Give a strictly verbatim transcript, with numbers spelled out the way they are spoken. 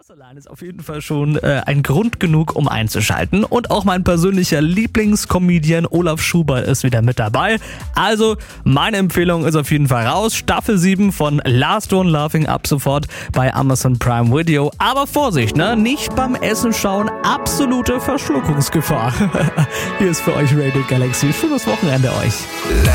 Das allein ist auf jeden Fall schon äh, ein Grund genug, um einzuschalten. Und auch mein persönlicher Lieblingscomedian Olaf Schubert ist wieder mit dabei. Also meine Empfehlung ist auf jeden Fall raus. Staffel sieben von Last One Laughing ab sofort bei Amazon Prime Video. Aber Vorsicht, ne? Nicht beim Essen schauen. Absolute Verschluckungsgefahr. Hier ist für euch Radio Galaxy. Schönes Wochenende euch.